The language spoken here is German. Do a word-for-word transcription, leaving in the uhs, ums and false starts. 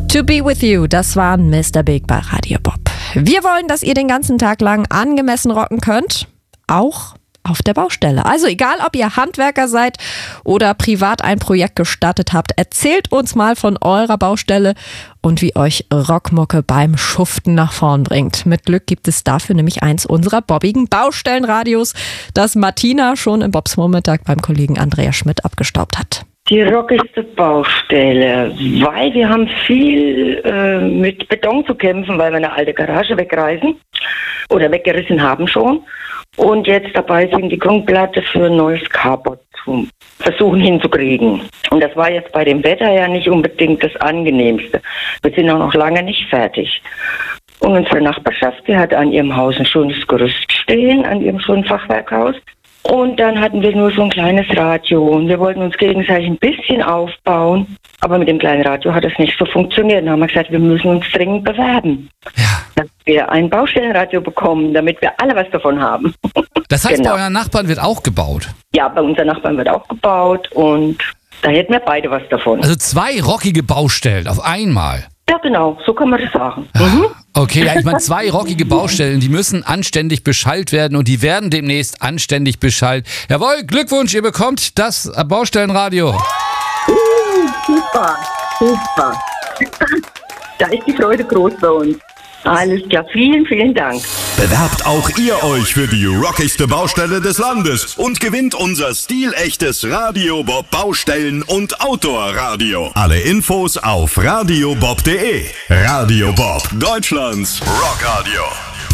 To Be With You, das war Mister Big bei Radio Bob. Wir wollen, dass ihr den ganzen Tag lang angemessen rocken könnt, auch auf der Baustelle. Also egal, ob ihr Handwerker seid oder privat ein Projekt gestartet habt, erzählt uns mal von eurer Baustelle und wie euch Rockmucke beim Schuften nach vorn bringt. Mit Glück gibt es dafür nämlich eins unserer bobbigen Baustellenradios, das Martina schon im Bobs Vormittag beim Kollegen Andreas Schmidt abgestaubt hat. Die rockigste Baustelle, weil wir haben viel äh, mit Beton zu kämpfen, weil wir eine alte Garage wegreißen oder weggerissen haben schon und jetzt dabei sind, die Grundplatte für ein neues Carport zu versuchen hinzukriegen. Und das war jetzt bei dem Wetter ja nicht unbedingt das Angenehmste. Wir sind auch noch lange nicht fertig. Und unsere Nachbarschaft, die hat an ihrem Haus ein schönes Gerüst stehen, an ihrem schönen Fachwerkhaus. Und dann hatten wir nur so ein kleines Radio und wir wollten uns gegenseitig ein bisschen aufbauen, aber mit dem kleinen Radio hat es nicht so funktioniert. Dann haben wir gesagt, wir müssen uns dringend bewerben, Ja. dass wir ein Baustellenradio bekommen, damit wir alle was davon haben. Das heißt, Genau. bei euren Nachbarn wird auch gebaut? Ja, bei unseren Nachbarn wird auch gebaut und da hätten wir beide was davon. Also zwei rockige Baustellen auf einmal? Ja, genau, so kann man das sagen. Mhm. Okay, ja, ich meine, zwei rockige Baustellen, die müssen anständig beschallt werden und die werden demnächst anständig beschallt. Jawohl, Glückwunsch, ihr bekommt das Baustellenradio. Uh, super, super. Da ist die Freude groß bei uns. Alles klar, vielen, vielen Dank. Bewerbt auch ihr euch für die rockigste Baustelle des Landes und gewinnt unser stilechtes Radio Bob Baustellen- und Outdoor-Radio. Alle Infos auf radiobob punkt de. Radio Bob, Deutschlands Rockradio.